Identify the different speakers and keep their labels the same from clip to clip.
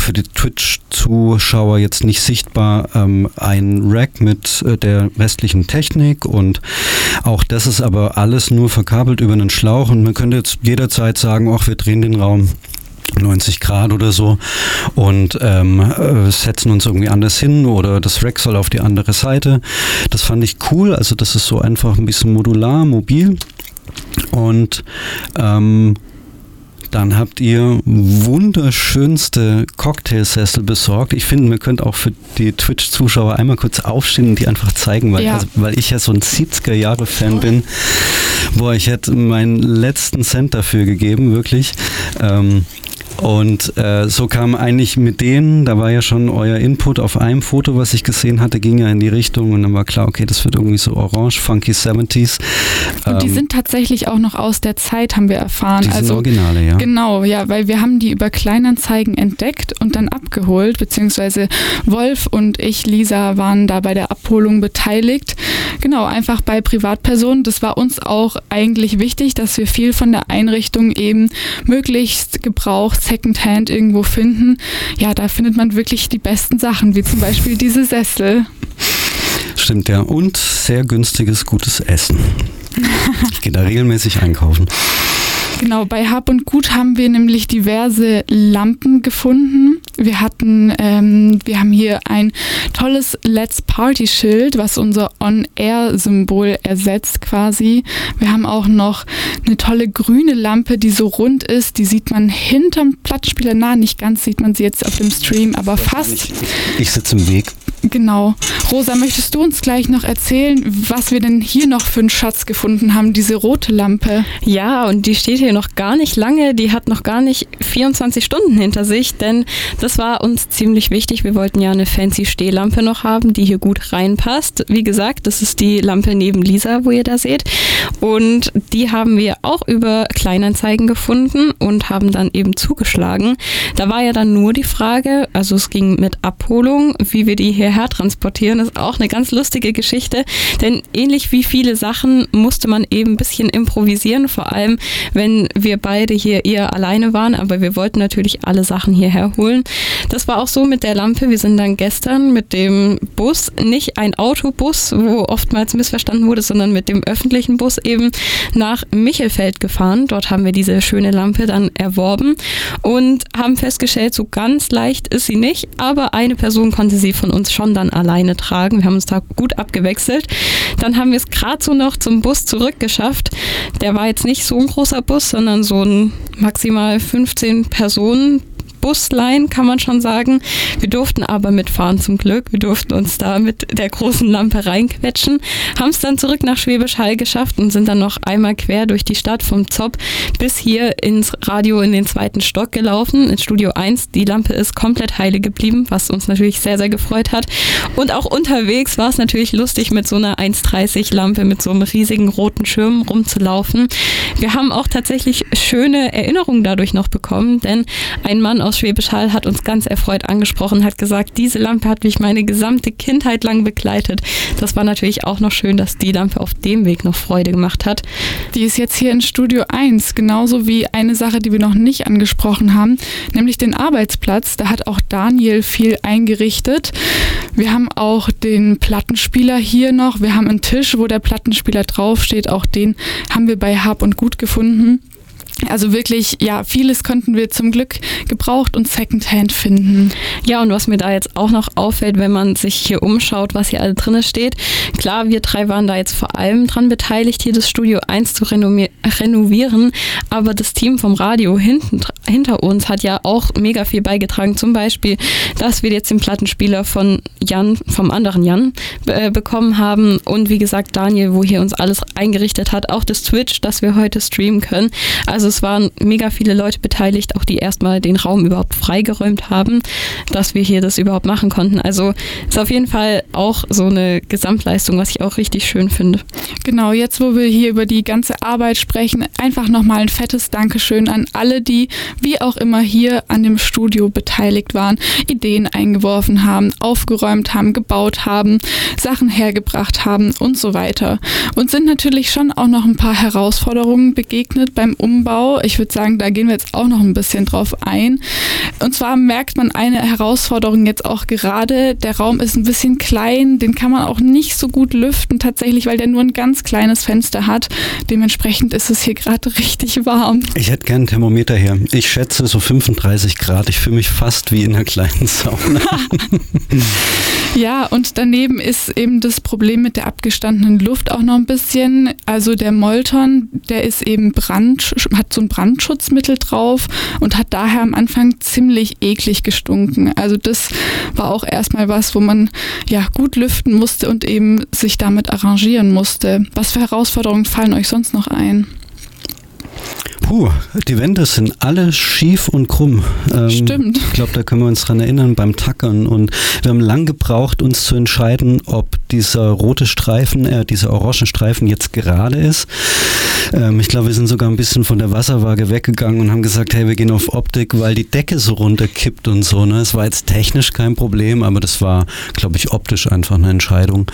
Speaker 1: für die Twitch-Zuschauer jetzt nicht sichtbar, ein Rack mit der restlichen Technik und auch das ist aber alles nur verkabelt über einen Schlauch und man könnte jetzt jederzeit sagen, ach, wir drehen den Raum 90 Grad oder so und setzen uns irgendwie anders hin oder das Rack soll auf die andere Seite. Das fand ich cool, also das ist so einfach ein bisschen modular, mobil und dann habt ihr wunderschönste Cocktailsessel besorgt. Ich finde, man könnte auch für die Twitch-Zuschauer einmal kurz aufstehen und die einfach zeigen, weil ich ja so ein 70er-Jahre-Fan bin. Boah, ich hätte meinen letzten Cent dafür gegeben, wirklich. Und so kam eigentlich mit denen, da war ja schon euer Input auf einem Foto, was ich gesehen hatte, ging ja in die Richtung und dann war klar, okay, das wird irgendwie so orange, funky 70s.
Speaker 2: Und die sind tatsächlich auch noch aus der Zeit, haben wir erfahren.
Speaker 1: Die sind Originale, ja.
Speaker 2: Genau, ja, weil wir haben die über Kleinanzeigen entdeckt und dann abgeholt, beziehungsweise Wolf und ich, Lisa, waren da bei der Abholung beteiligt. Genau, einfach bei Privatpersonen. Das war uns auch eigentlich wichtig, dass wir viel von der Einrichtung eben möglichst gebraucht Secondhand irgendwo finden. Ja, da findet man wirklich die besten Sachen, wie zum Beispiel diese Sessel.
Speaker 1: Stimmt, ja. Und sehr günstiges, gutes Essen. Ich gehe da regelmäßig einkaufen.
Speaker 2: Genau, bei Hab und Gut haben wir nämlich diverse Lampen gefunden. Wir haben hier ein tolles Let's Party Schild, was unser On-Air-Symbol ersetzt quasi. Wir haben auch noch eine tolle grüne Lampe, die so rund ist. Die sieht man hinterm Plattenspieler, nicht ganz sieht man sie jetzt auf dem Stream, aber fast.
Speaker 1: Ich sitze im Weg.
Speaker 2: Genau. Rosa, möchtest du uns gleich noch erzählen, was wir denn hier noch für einen Schatz gefunden haben, diese rote Lampe?
Speaker 3: Ja, und die steht hier noch gar nicht lange, die hat noch gar nicht 24 Stunden hinter sich, denn das war uns ziemlich wichtig. Wir wollten ja eine fancy Stehlampe noch haben, die hier gut reinpasst. Wie gesagt, das ist die Lampe neben Lisa, wo ihr da seht. Und die haben wir auch über Kleinanzeigen gefunden und haben dann eben zugeschlagen. Da war ja dann nur die Frage, also es ging mit Abholung, wie wir die hierher transportieren, ist auch eine ganz lustige Geschichte, denn ähnlich wie viele Sachen musste man eben ein bisschen improvisieren, vor allem wenn wir beide hier eher alleine waren, aber wir wollten natürlich alle Sachen hierher holen. Das war auch so mit der Lampe, wir sind dann gestern mit dem Bus, nicht ein Autobus, wo oftmals missverstanden wurde, sondern mit dem öffentlichen Bus eben nach Michelfeld gefahren. Dort haben wir diese schöne Lampe dann erworben und haben festgestellt, so ganz leicht ist sie nicht, aber eine Person konnte sie von uns schon dann alleine tragen. Wir haben uns da gut abgewechselt. Dann haben wir es gerade so noch zum Bus zurückgeschafft. Der war jetzt nicht so ein großer Bus, sondern so ein maximal 15 Personen Busline, kann man schon sagen. Wir durften aber mitfahren zum Glück. Wir durften uns da mit der großen Lampe reinquetschen, haben es dann zurück nach Schwäbisch Hall geschafft und sind dann noch einmal quer durch die Stadt vom Zopp bis hier ins Radio in den 2. Stock gelaufen, ins Studio 1. Die Lampe ist komplett heile geblieben, was uns natürlich sehr, sehr gefreut hat. Und auch unterwegs war es natürlich lustig, mit so einer 1,30 Lampe mit so einem riesigen roten Schirm rumzulaufen. Wir haben auch tatsächlich schöne Erinnerungen dadurch noch bekommen, denn ein Mann aus Schwäbisch Hall hat uns ganz erfreut angesprochen, hat gesagt, diese Lampe hat mich meine gesamte Kindheit lang begleitet. Das war natürlich auch noch schön, dass die Lampe auf dem Weg noch Freude gemacht hat.
Speaker 2: Die ist jetzt hier in Studio 1, genauso wie eine Sache, die wir noch nicht angesprochen haben, nämlich den Arbeitsplatz. Da hat auch Daniel viel eingerichtet. Wir haben auch den Plattenspieler hier noch. Wir haben einen Tisch, wo der Plattenspieler draufsteht. Auch den haben wir bei Hab und Gut gefunden. Also wirklich, ja, vieles konnten wir zum Glück gebraucht und Secondhand finden.
Speaker 3: Ja, und was mir da jetzt auch noch auffällt, wenn man sich hier umschaut, was hier alles drin steht. Klar, wir drei waren da jetzt vor allem dran beteiligt, hier das Studio 1 zu renovieren, aber das Team vom Radio hinter uns hat ja auch mega viel beigetragen. Zum Beispiel, dass wir jetzt den Plattenspieler von Jan, vom anderen Jan, bekommen haben und wie gesagt Daniel, wo hier uns alles eingerichtet hat, auch das Twitch, dass wir heute streamen können. Also es waren mega viele Leute beteiligt, auch die erstmal den Raum überhaupt freigeräumt haben, dass wir hier das überhaupt machen konnten. Also ist auf jeden Fall auch so eine Gesamtleistung, was ich auch richtig schön finde.
Speaker 2: Genau, jetzt wo wir hier über die ganze Arbeit sprechen, einfach nochmal ein fettes Dankeschön an alle, die wie auch immer hier an dem Studio beteiligt waren, Ideen eingeworfen haben, aufgeräumt haben, gebaut haben, Sachen hergebracht haben und so weiter. Und sind natürlich schon auch noch ein paar Herausforderungen begegnet beim Umbau Lüftungsbau. Ich würde sagen, da gehen wir jetzt auch noch ein bisschen drauf ein. Und zwar merkt man eine Herausforderung jetzt auch gerade. Der Raum ist ein bisschen klein, den kann man auch nicht so gut lüften tatsächlich, weil der nur ein ganz kleines Fenster hat. Dementsprechend ist es hier gerade richtig warm.
Speaker 1: Ich hätte gern ein Thermometer her. Ich schätze so 35 Grad. Ich fühle mich fast wie in einer kleinen Sauna.
Speaker 2: Ja, und daneben ist eben das Problem mit der abgestandenen Luft auch noch ein bisschen. Also der Molton, der ist eben hat so ein Brandschutzmittel drauf und hat daher am Anfang ziemlich eklig gestunken. Also das war auch erstmal was, wo man ja gut lüften musste und eben sich damit arrangieren musste. Was für Herausforderungen fallen euch sonst noch ein?
Speaker 1: Die Wände sind alle schief und krumm.
Speaker 2: Stimmt.
Speaker 1: Ich glaube, da können wir uns dran erinnern beim Tackern. Und wir haben lang gebraucht, uns zu entscheiden, ob dieser rote Streifen, dieser orange Streifen jetzt gerade ist. Ich glaube, wir sind sogar ein bisschen von der Wasserwaage weggegangen und haben gesagt, hey, wir gehen auf Optik, weil die Decke so runterkippt und so. Ne? Es war jetzt technisch kein Problem, aber das war, glaube ich, optisch einfach eine Entscheidung.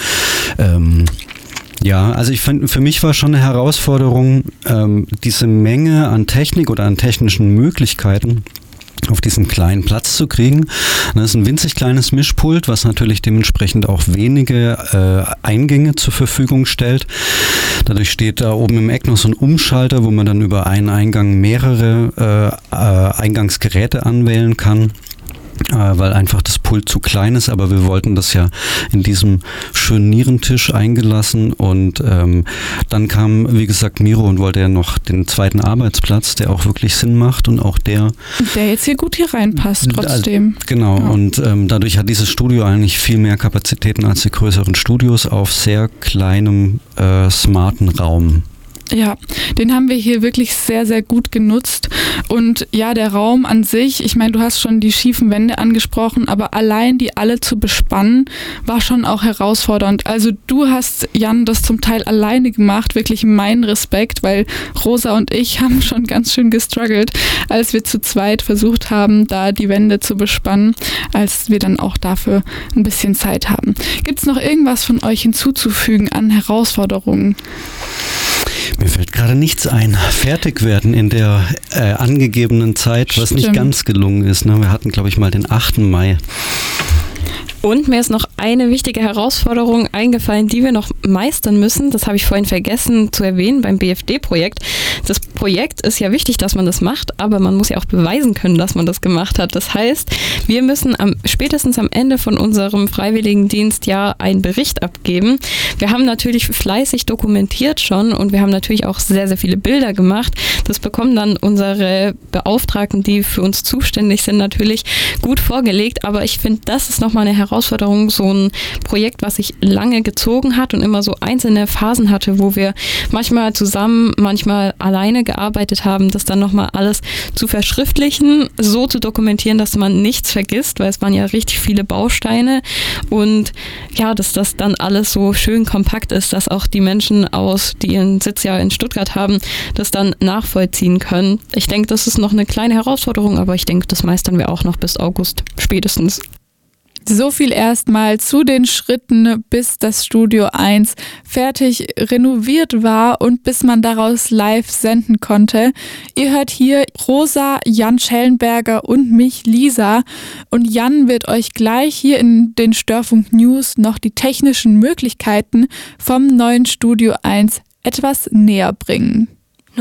Speaker 1: Ja, also ich fand, für mich war schon eine Herausforderung, diese Menge an Technik oder an technischen Möglichkeiten auf diesen kleinen Platz zu kriegen. Das ist ein winzig kleines Mischpult, was natürlich dementsprechend auch wenige Eingänge zur Verfügung stellt. Dadurch steht da oben im Eck noch so ein Umschalter, wo man dann über einen Eingang mehrere Eingangsgeräte anwählen kann. Weil einfach das Pult zu klein ist, aber wir wollten das ja in diesem schönen Nierentisch eingelassen und dann kam, wie gesagt, Miro und wollte ja noch den zweiten Arbeitsplatz, der auch wirklich Sinn macht und auch der
Speaker 2: jetzt hier gut hier reinpasst trotzdem.
Speaker 1: Genau, ja. Und dadurch hat dieses Studio eigentlich viel mehr Kapazitäten als die größeren Studios auf sehr kleinem, smarten Raum.
Speaker 2: Ja, den haben wir hier wirklich sehr, sehr gut genutzt. Und ja, der Raum an sich, ich meine, du hast schon die schiefen Wände angesprochen, aber allein die alle zu bespannen, war schon auch herausfordernd. Also du hast, Jan, das zum Teil alleine gemacht, wirklich mein Respekt, weil Rosa und ich haben schon ganz schön gestruggelt, als wir zu zweit versucht haben, da die Wände zu bespannen, als wir dann auch dafür ein bisschen Zeit haben. Gibt es noch irgendwas von euch hinzuzufügen an Herausforderungen?
Speaker 1: Mir fällt gerade nichts ein. Fertig werden in der angegebenen Zeit, was nicht ganz gelungen ist. Ne? Wir hatten, glaube ich, mal den 8. Mai.
Speaker 3: Und mir ist noch eine wichtige Herausforderung eingefallen, die wir noch meistern müssen. Das habe ich vorhin vergessen zu erwähnen beim BFD-Projekt. Das Projekt ist ja wichtig, dass man das macht, aber man muss ja auch beweisen können, dass man das gemacht hat. Das heißt, wir müssen spätestens am Ende von unserem Freiwilligendienstjahr einen Bericht abgeben. Wir haben natürlich fleißig dokumentiert schon und wir haben natürlich auch sehr, sehr viele Bilder gemacht. Das bekommen dann unsere Beauftragten, die für uns zuständig sind, natürlich gut vorgelegt. Aber ich finde, das ist nochmal eine Herausforderung, so ein Projekt, was sich lange gezogen hat und immer so einzelne Phasen hatte, wo wir manchmal zusammen, manchmal alleine gearbeitet haben, das dann nochmal alles zu verschriftlichen, so zu dokumentieren, dass man nichts vergisst, weil es waren ja richtig viele Bausteine und ja, dass das dann alles so schön kompakt ist, dass auch die Menschen die ihren Sitz ja in Stuttgart haben, das dann nachvollziehen können. Ich denke, das ist noch eine kleine Herausforderung, aber ich denke, das meistern wir auch noch bis August spätestens.
Speaker 2: So viel erstmal zu den Schritten, bis das Studio 1 fertig renoviert war und bis man daraus live senden konnte. Ihr hört hier Rosa, Jan Schellenberger und mich, Lisa. Und Jan wird euch gleich hier in den Störfunk News noch die technischen Möglichkeiten vom neuen Studio 1 etwas näher bringen.